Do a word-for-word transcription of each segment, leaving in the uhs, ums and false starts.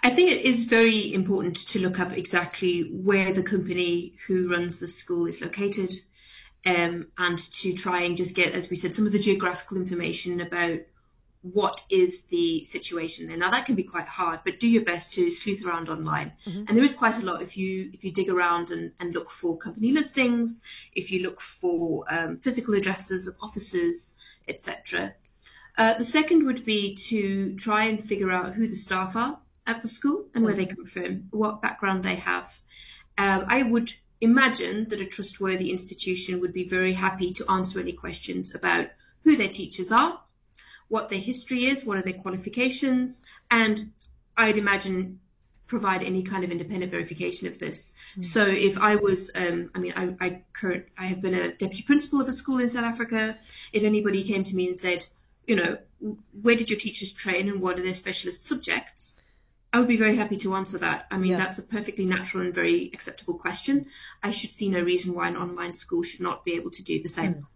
I think it is very important to look up exactly where the company who runs the school is located, um, and to try and just get, as we said, some of the geographical information about what is the situation there. Now that can be quite hard, but do your best to sleuth around online. Mm-hmm. And there is quite a lot if you if you dig around and, and look for company listings, if you look for um, physical addresses of offices, et cetera. Uh, the second would be to try and figure out who the staff are at the school and where they come from, what background they have. Um, I would imagine that a trustworthy institution would be very happy to answer any questions about who their teachers are, what their history is, what are their qualifications, and I'd imagine provide any kind of independent verification of this. Mm. So if I was, um, I mean, I, I, current, I have been a deputy principal of a school in South Africa. If anybody came to me and said, you know, where did your teachers train and what are their specialist subjects? I would be very happy to answer that. I mean, yeah. That's a perfectly natural and very acceptable question. I should see no reason why an online school should not be able to do the same. Mm.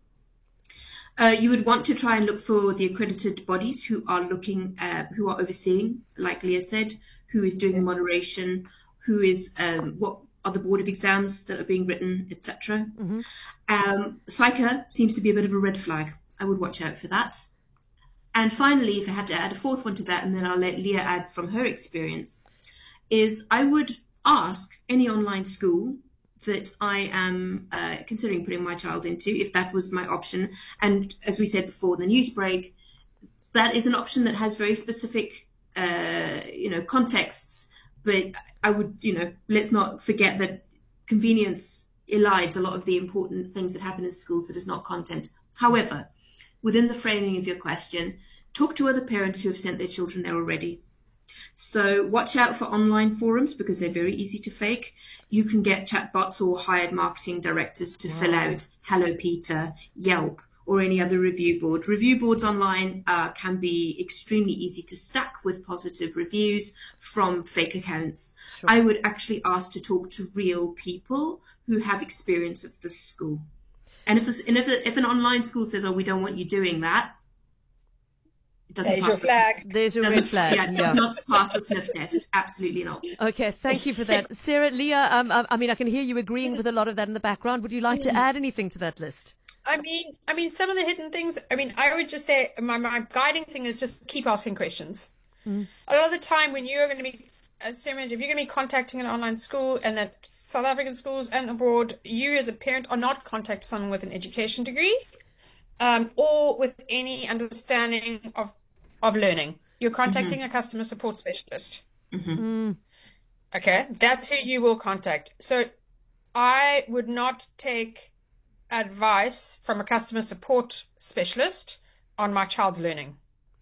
Uh, you would want to try and look for the accredited bodies who are looking, uh, who are overseeing, like Leah said, who is doing the moderation, who is, um, what are the board of exams that are being written, et cetera. Mm-hmm. Um, SAICA seems to be a bit of a red flag. I would watch out for that. And finally, if I had to add a fourth one to that, and then I'll let Leah add from her experience, is I would ask any online school that I am uh, considering putting my child into, if that was my option. And as we said before, the news break, that is an option that has very specific, uh, you know, contexts. But I would, you know, let's not forget that convenience elides a lot of the important things that happen in schools that is not content. However, within the framing of your question, talk to other parents who have sent their children there already. So watch out for online forums because they're very easy to fake. You can get chatbots or hired marketing directors to wow. fill out Hello Peter, Yelp, or any other review board. Review boards online uh, can be extremely easy to stack with positive reviews from fake accounts. Sure. I would actually ask to talk to real people who have experience of the school. And if, and if, if an online school says, oh, we don't want you doing that, it doesn't There's pass your flag. The, There's your red flag. Yeah, it yeah. does not pass the sniff test. Absolutely not. Okay, thank you for that. Sarah, Leah, um, I mean, I can hear you agreeing with a lot of that in the background. Would you like to add anything to that list? I mean, I mean, some of the hidden things, I mean, I would just say my, my guiding thing is just keep asking questions. Mm. A lot of the time when you're going to be, as Sarah mentioned, if you're going to be contacting an online school and at South African schools and abroad, you as a parent are not contacting someone with an education degree um, or with any understanding of, of learning. You're contacting mm-hmm. a customer support specialist. Mm-hmm. Mm. Okay, that's who you will contact. So I would not take advice from a customer support specialist on my child's learning.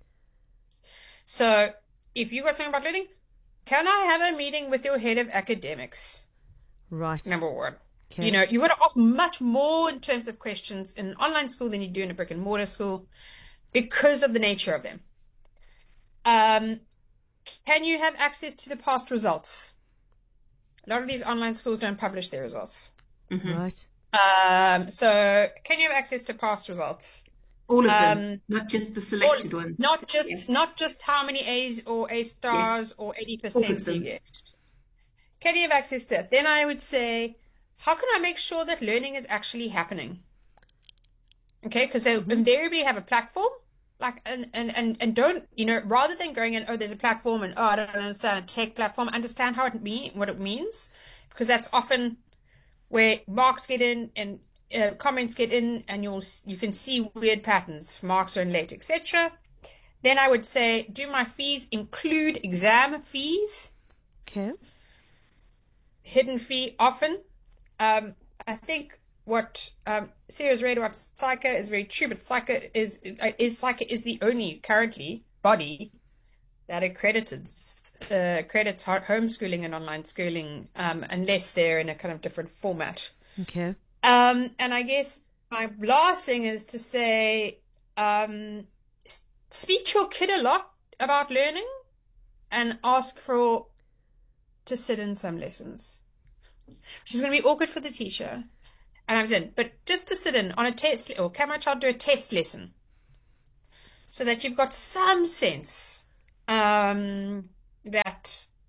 So if you got something about learning, can I have a meeting with your head of academics? Right. Number one. Okay. You know, you've got to ask much more in terms of questions in an online school than you do in a brick and mortar school because of the nature of them. Um, can you have access to the past results? A lot of these online schools don't publish their results. Mm-hmm. Right. Um, so can you have access to past results? All of Um, them, not just the selected all- ones. Not just Yes. not just how many A's or A stars Yes. or eighty All of percent you them. get. Can you have access to it? Then I would say, how can I make sure that learning is actually happening? Okay, because they invariably have a platform, like and, and and and don't you know rather than going in, oh, there's a platform and oh, I don't understand a tech platform, understand how it mean what it means, because that's often where marks get in and uh, comments get in, and you'll you can see weird patterns. Marks are in late, et cetera. Then I would say, do my fees include exam fees? Okay. Hidden fee often. Um, I think what um, Sarah's read about SAICA is very true, but SAICA is is SAICA is the only currently body that accredits uh, accredits homeschooling and online schooling, um, unless they're in a kind of different format. Okay. Um, and I guess my last thing is to say, um, s- speak to your kid a lot about learning and ask for to sit in some lessons, which is going to be awkward for the teacher. And I've done, but just to sit in on a test, or can my child do a test lesson so that you've got some sense um, that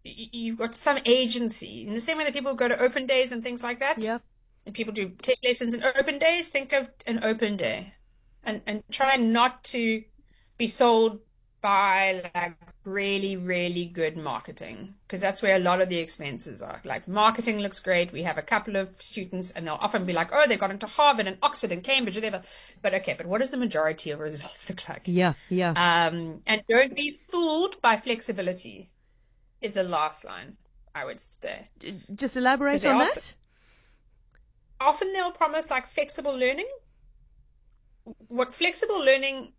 you've got some agency. In the same way that people go to open days and things like that. Yeah. And people do test lessons in open days, think of an open day. And and try not to be sold by like really, really good marketing, because that's where a lot of the expenses are. Like, marketing looks great. We have a couple of students and they'll often be like, oh, they got into Harvard and Oxford and Cambridge, whatever. But okay, but what does the majority of results look like? Yeah, yeah. Um, and don't be fooled by flexibility is the last line, I would say. Just elaborate on that. Often they'll promise like flexible learning. What flexible learning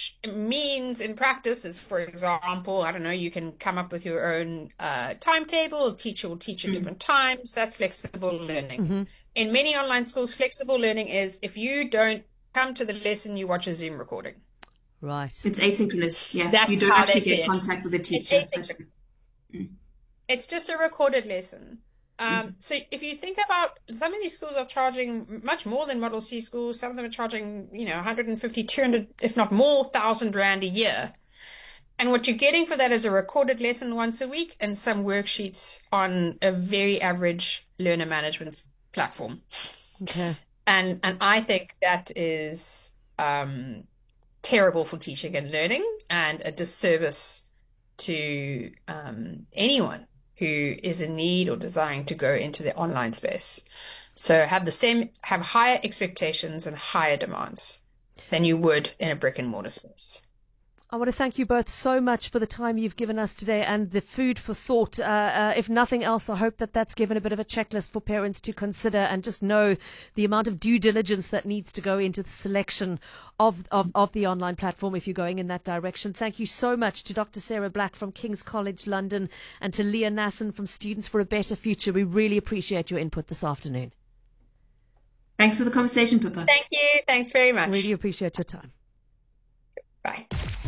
means in practice is, for example, I don't know, you can come up with your own uh, timetable. A teacher will teach at different times. That's flexible learning. Mm-hmm. In many online schools, flexible learning is if you don't come to the lesson, you watch a Zoom recording. Right. It's asynchronous. Yeah, That's you don't how actually they get see it. contact with the teacher. It's That's- asynchronous. It's just a recorded lesson. Um, so if you think about, some of these schools are charging much more than Model C schools. Some of them are charging, you know, one hundred fifty, two hundred, if not more, thousand rand a year. And what you're getting for that is a recorded lesson once a week and some worksheets on a very average learner management platform. Okay. And and I think that is um, terrible for teaching and learning, and a disservice to um, anyone who is in need or desiring to go into the online space. So have the same, have higher expectations and higher demands than you would in a brick and mortar space. I want to thank you both so much for the time you've given us today and the food for thought. Uh, uh, if nothing else, I hope that that's given a bit of a checklist for parents to consider, and just know the amount of due diligence that needs to go into the selection of, of, of the online platform if you're going in that direction. Thank you so much to Doctor Sarah Black from King's College London and to Leah Nasson from Students for a Better Future. We really appreciate your input this afternoon. Thanks for the conversation, Pippa. Thank you. Thanks very much. Really appreciate your time. Bye.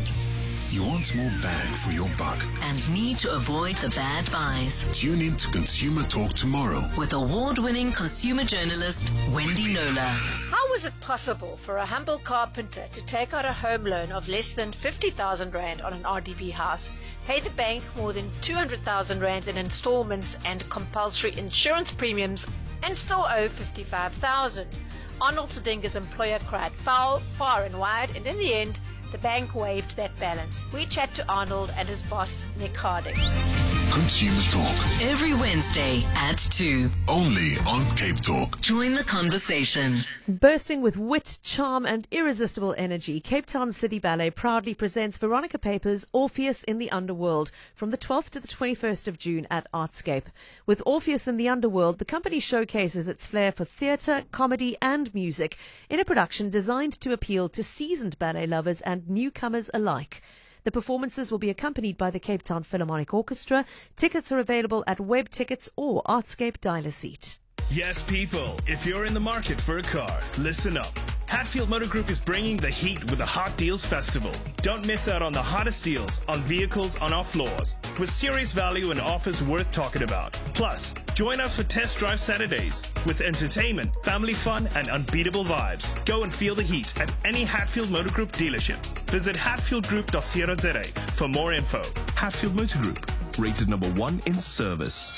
You want more bang for your buck and need to avoid the bad buys. Tune in to Consumer Talk tomorrow with award-winning consumer journalist Wendy Nola. How was it possible for a humble carpenter to take out a home loan of less than fifty thousand rand on an R D B house, pay the bank more than two hundred thousand rand in installments and compulsory insurance premiums, and still owe fifty-five thousand? Arnold Sedinga's employer cried foul, far and wide, and in the end, the bank waived that balance. We chat to Arnold and his boss, Nick Harding. Consumer Talk. Every Wednesday at two. Only on Cape Talk. Join the conversation. Bursting with wit, charm and irresistible energy, Cape Town City Ballet proudly presents Veronica Paper's Orpheus in the Underworld from the twelfth to the twenty-first of June at Artscape. With Orpheus in the Underworld, the company showcases its flair for theatre, comedy and music in a production designed to appeal to seasoned ballet lovers and newcomers alike. The performances will be accompanied by the Cape Town Philharmonic Orchestra. Tickets are available at Web Tickets or Artscape Dial Seat. Yes, people, if you're in the market for a car, listen up. Hatfield Motor Group is bringing the heat with the Hot Deals Festival. Don't miss out on the hottest deals on vehicles on our floors, with serious value and offers worth talking about. Plus, join us for Test Drive Saturdays with entertainment, family fun, and unbeatable vibes. Go and feel the heat at any Hatfield Motor Group dealership. Visit hatfield group dot co dot za for more info. Hatfield Motor Group, rated number one in service.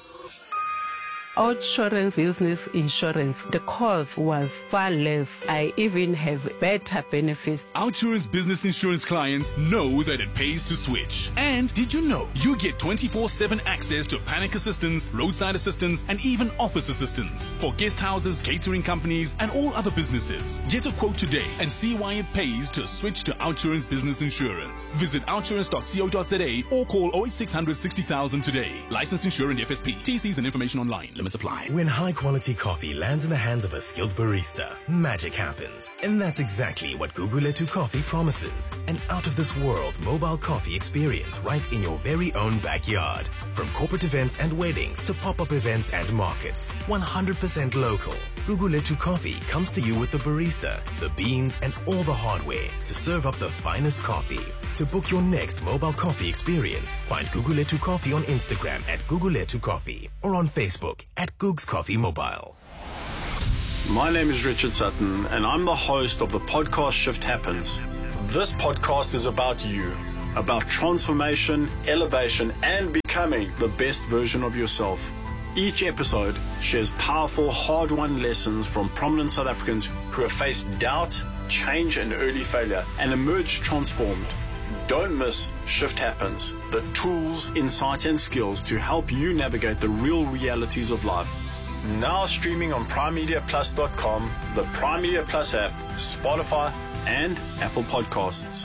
Outsurance business insurance. The cost was far less. I even have better benefits. Outsurance business insurance clients know that it pays to switch. And did you know you get twenty-four seven access to panic assistance, roadside assistance, and even office assistance for guest houses, catering companies, and all other businesses. Get a quote today and see why it pays to switch to Outsurance business insurance. Visit outsurance dot co dot za or call oh eight six hundred sixty thousand today. Licensed insurance F S P. T Cs and information online. Limits apply. When high-quality coffee lands in the hands of a skilled barista, magic happens. And that's exactly what Guguletu Coffee promises. An out-of-this-world mobile coffee experience right in your very own backyard. From corporate events and weddings to pop-up events and markets. one hundred percent local. Guguletu Coffee comes to you with the barista, the beans, and all the hardware to serve up the finest coffee. To book your next mobile coffee experience, find Guguletu Coffee on Instagram at Guguletu Coffee or on Facebook at Googs Coffee Mobile. My name is Richard Sutton, and I'm the host of the podcast Shift Happens. This podcast is about you, about transformation, elevation, and becoming becoming the best version of yourself. Each episode shares powerful, hard-won lessons from prominent South Africans who have faced doubt, change, and early failure and emerged transformed. Don't miss Shift Happens, the tools, insight, and skills to help you navigate the real realities of life. Now streaming on prime media plus dot com, the Prime Media Plus app, Spotify, and Apple Podcasts.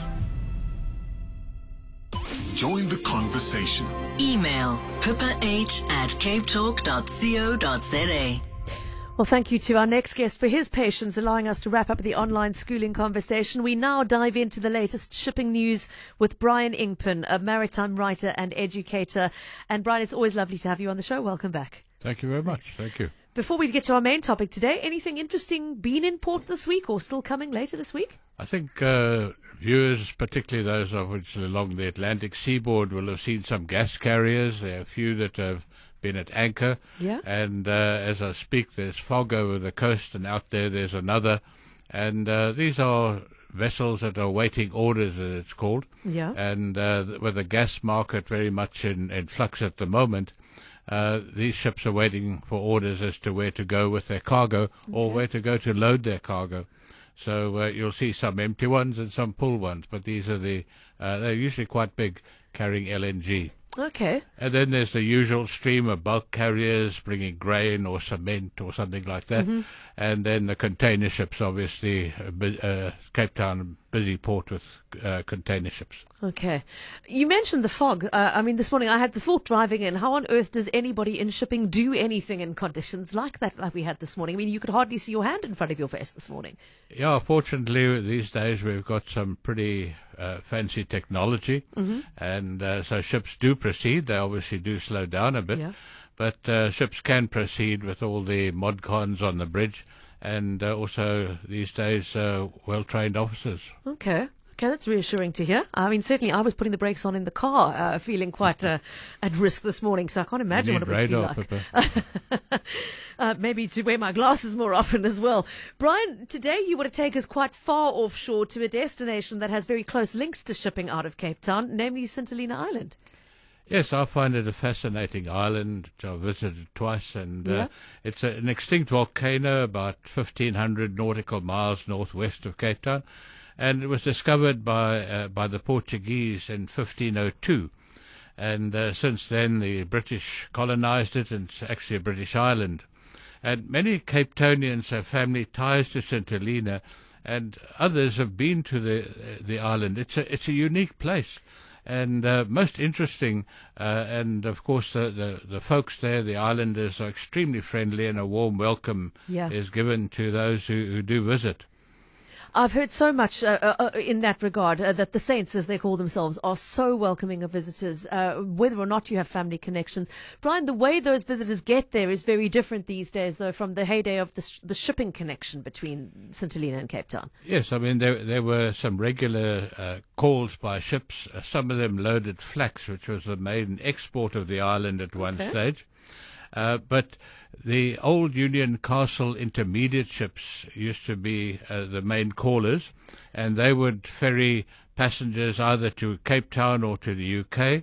Join the conversation. Email pippah at capetalk dot co dot za. Well, thank you to our next guest for his patience, allowing us to wrap up the online schooling conversation. We now dive into the latest shipping news with Brian Ingpen, a maritime writer and educator. And Brian, it's always lovely to have you on the show. Welcome back. Thank you very much. Thank you. Before we get to our main topic today, anything interesting been in port this week or still coming later this week? I think uh, viewers, particularly those of which along the Atlantic seaboard, will have seen some gas carriers. There are a few that have been at anchor. Yeah. And uh, as I speak, there's fog over the coast, and out there there's another. And uh, these are vessels that are awaiting orders, as it's called. Yeah. And uh, with the gas market very much in, in flux at the moment, Uh, these ships are waiting for orders as to where to go with their cargo or Okay. where to go to load their cargo. So uh, you'll see some empty ones and some full ones, but these are the, uh, they're usually quite big, carrying L N G. Okay. And then there's the usual stream of bulk carriers bringing grain or cement or something like that. Mm-hmm. And then the container ships, obviously, uh, bu- uh, Cape Town, busy port with uh, container ships. Okay. You mentioned the fog. Uh, I mean, this morning I had the thought driving in, how on earth does anybody in shipping do anything in conditions like that, like we had this morning? I mean, you could hardly see your hand in front of your face this morning. Yeah, fortunately, these days we've got some pretty uh, fancy technology, Mm-hmm. and uh, so ships do proceed. They obviously do slow down a bit, Yeah. but uh, ships can proceed with all the modcons on the bridge, and uh, also these days uh, well-trained officers. Okay. Okay, that's reassuring to hear. I mean, certainly I was putting the brakes on in the car, uh, feeling quite uh, at risk this morning, so I can't imagine You what need it radar, must be like. Pippa. uh, maybe to wear my glasses more often as well. Brian, today you want to take us quite far offshore to a destination that has very close links to shipping out of Cape Town, namely Saint Helena Island. Yes, I find it a fascinating island, which I've visited twice, and Yeah. uh, it's a, an extinct volcano about fifteen hundred nautical miles northwest of Cape Town, and it was discovered by uh, by the Portuguese in fifteen oh two, and uh, since then the British colonized it, and it's actually a British island. And many Cape Townians have family ties to Saint Helena, and others have been to the uh, the island. It's a it's a unique place. And uh, most interesting, uh, and of course the, the, the folks there, the islanders, are extremely friendly, and a warm welcome Yeah. is given to those who, who do visit. I've heard so much uh, uh, in that regard uh, that the saints, as they call themselves, are so welcoming of visitors, uh, whether or not you have family connections. Brian, the way those visitors get there is very different these days, though, from the heyday of the, sh- the shipping connection between Saint Helena and Cape Town. Yes, I mean, there, there were some regular uh, calls by ships, uh, some of them loaded flax, which was the main export of the island at one Okay. stage. Uh, but the old Union Castle intermediate ships used to be uh, the main callers, and they would ferry passengers either to Cape Town or to the U K.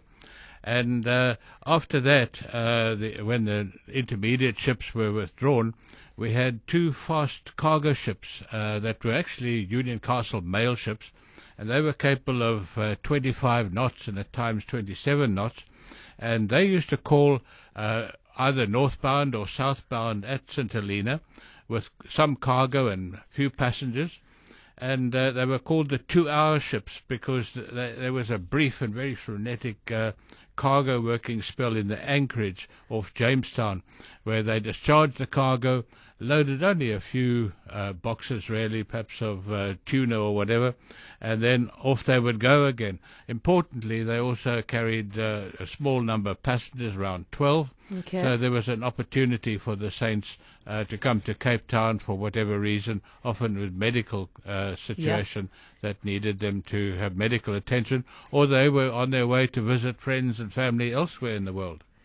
And uh, after that, uh, the, when the intermediate ships were withdrawn, we had two fast cargo ships uh, that were actually Union Castle mail ships, and they were capable of uh, twenty-five knots and at times twenty-seven knots, and they used to call uh, either northbound or southbound at Saint Helena with some cargo and few passengers. And uh, they were called the two-hour ships because th- th- there was a brief and very frenetic uh, cargo working spell in the anchorage off Jamestown, where they discharged the cargo, loaded only a few uh, boxes really, perhaps of uh, tuna or whatever, and then off they would go again. Importantly, they also carried uh, a small number of passengers, around twelve, Okay. so there was an opportunity for the saints uh, to come to Cape Town for whatever reason, often with medical uh, situation that needed them to have medical attention, or they were on their way to visit friends and family elsewhere in the world.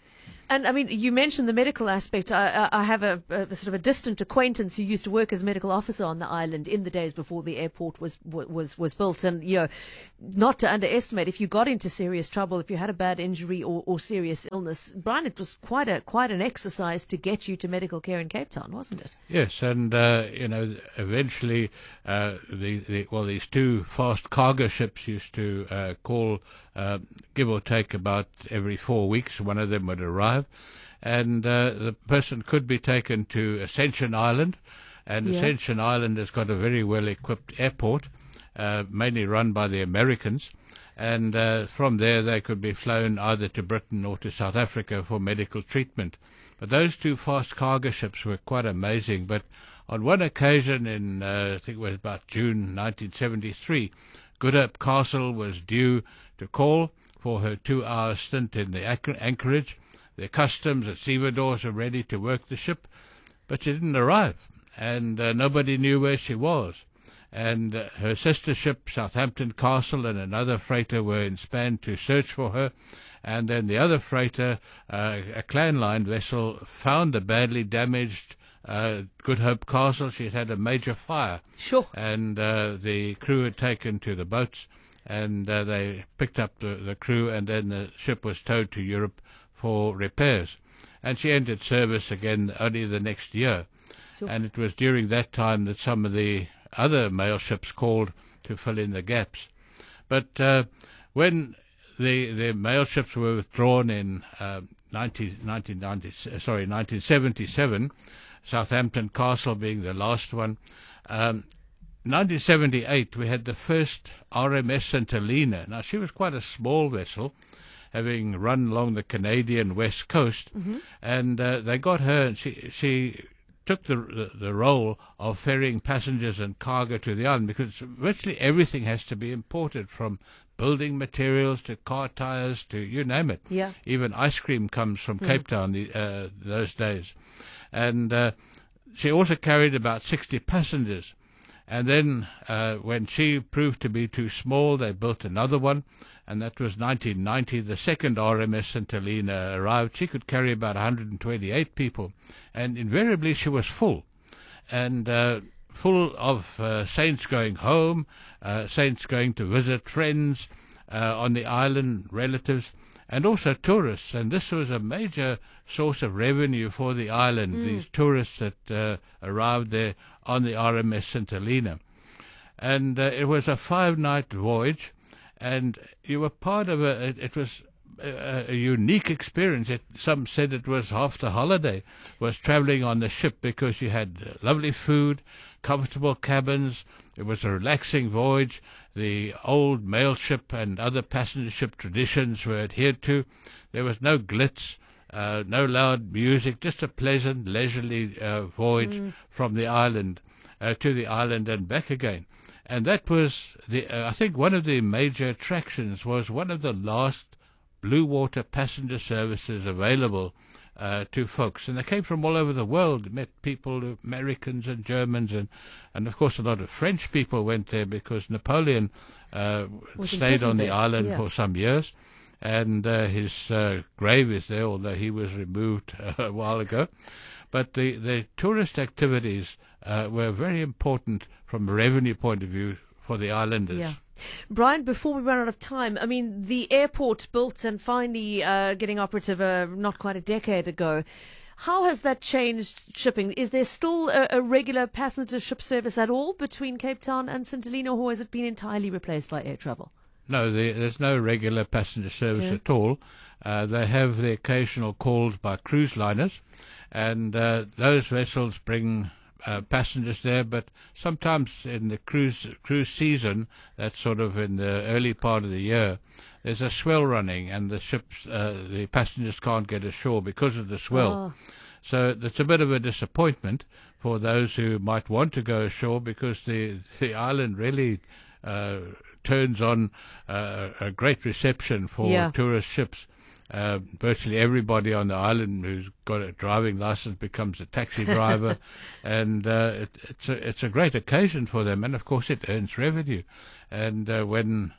And I mean, you mentioned the medical aspect. I, I have a, a sort of a distant acquaintance who used to work as a medical officer on the island in the days before the airport was was was built. And you know, not to underestimate, if you got into serious trouble, if you had a bad injury or, or serious illness, Brian, it was quite a quite an exercise to get you to medical care in Cape Town, wasn't it? Yes, and uh, you know, eventually, uh, the, the well, these two fast cargo ships used to uh, call, uh, give or take, about every four weeks. One of them would arrive, and uh, the person could be taken to Ascension Island, and Yeah. Ascension Island has got a very well-equipped airport, uh, mainly run by the Americans, and uh, from there they could be flown either to Britain or to South Africa for medical treatment. But those two fast cargo ships were quite amazing. But on one occasion in, uh, I think it was about June nineteen seventy-three, Good Hope Castle was due to call for her two-hour stint in the anchor- anchorage. The customs and stevedores were ready to work the ship, but she didn't arrive, and uh, nobody knew where she was. And uh, her sister ship, Southampton Castle, and another freighter were in span to search for her. And then the other freighter, uh, a Clan Line vessel, found the badly damaged uh, Good Hope Castle. She had had a major fire. Sure. And uh, the crew had taken to the boats, and uh, they picked up the, the crew, and then the ship was towed to Europe for repairs. And she entered service again only the next year. Sure. And it was during that time that some of the other mail ships called to fill in the gaps. But uh, when the the mail ships were withdrawn in uh, nineteen, nineteen ninety, sorry, nineteen seventy-seven, Southampton Castle being the last one, um, nineteen seventy-eight we had the first R M S Saint Helena. Now, she was quite a small vessel, having run along the Canadian west coast, Mm-hmm. and uh, they got her, and she she took the, the the role of ferrying passengers and cargo to the island, because virtually everything has to be imported, from building materials to car tires to you name it. Yeah. Even ice cream comes from Hmm. Cape Town the, uh, those days. And uh, she also carried about sixty passengers. And then uh, when she proved to be too small, they built another one, and that was nineteen ninety. The second R M S Saint Helena arrived. She could carry about one hundred twenty-eight people, and invariably she was full, and uh, full of uh, saints going home, uh, saints going to visit friends uh, on the island, relatives, and also tourists. And this was a major source of revenue for the island, Mm. these tourists that uh, arrived there on the R M S Saint Helena. And uh, it was a five-night voyage, and you were part of a, it, it was a, a unique experience. It, some said it was half the holiday, was travelling on the ship, because you had uh, lovely food, comfortable cabins. It was a relaxing voyage. The old mail ship and other passenger ship traditions were adhered to. There was no glitz, uh, no loud music, just a pleasant, leisurely uh, voyage Mm. from the island uh, to the island and back again. And that was, the uh, I think one of the major attractions was one of the last blue water passenger services available uh, to folks. And they came from all over the world, met people, Americans and Germans, and, and of course a lot of French people went there, because Napoleon uh, Was stayed imprisoned on the there, island yeah. for some years. And uh, his uh, grave is there, although he was removed uh, a while ago. But the, the tourist activities uh, were very important from a revenue point of view for the islanders. Yeah. Brian, before we run out of time, I mean, the airport built and finally uh, getting operative uh, not quite a decade ago. How has that changed shipping? Is there still a, a regular passenger ship service at all between Cape Town and Saint Helena, or has it been entirely replaced by air travel? No, the, there's no regular passenger service Okay. at all. Uh, they have the occasional calls by cruise liners, and uh, those vessels bring uh, passengers there, but sometimes in the cruise cruise season, that's sort of in the early part of the year, there's a swell running, and the ships, uh, the passengers can't get ashore because of the swell. Oh. So it's a bit of a disappointment for those who might want to go ashore, because the, the island really uh, turns on uh, a great reception for Yeah. tourist ships. Uh, virtually everybody on the island who's got a driving license becomes a taxi driver, and uh, it, it's a it's a great occasion for them, and of course it earns revenue. And uh, when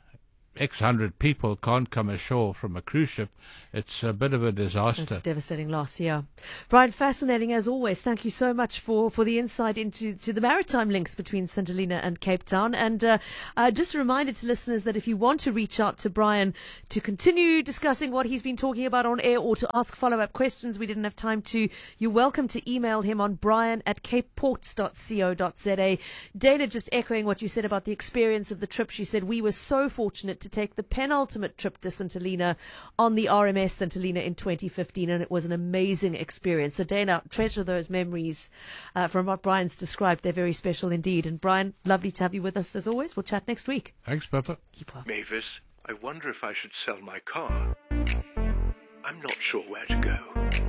X hundred people can't come ashore from a cruise ship, it's a bit of a disaster. It's a devastating loss, yeah. Brian, fascinating as always. Thank you so much for, for the insight into to the maritime links between Saint Helena and Cape Town. And uh, uh, just a reminder to listeners that if you want to reach out to Brian to continue discussing what he's been talking about on air or to ask follow-up questions we didn't have time to, you're welcome to email him on brian at capeports dot co dot za. Dana, just echoing what you said about the experience of the trip, she said, we were so fortunate to take the penultimate trip to Saint Helena on the R M S Saint Helena in twenty fifteen, and it was an amazing experience. So Dana, treasure those memories uh, from what Brian's described. They're very special indeed. And Brian, lovely to have you with us as always. We'll chat next week. Thanks, Pippa. Keep well. Mavis, I wonder if I should sell my car. I'm not sure where to go.